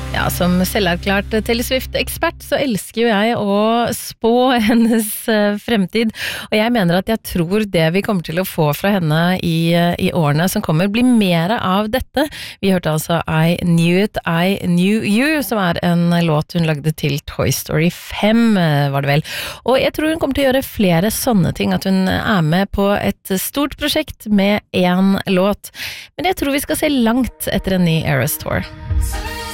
Ja, som selverklært Taylor Swift-ekspert så elsker jo jeg å spå hennes fremtid, og jeg mener at jeg tror det vi kommer til å få fra henne i årene som kommer blir mer av dette. Vi hørte altså I Knew It, I Knew You, som en låt hun lagde til Toy Story 5, var det vel. Og jeg tror hun kommer til å gjøre flere sånne ting, at hun med på et stort prosjekt med en låt. Men jeg tror vi skal se langt etter en ny Eras Tour.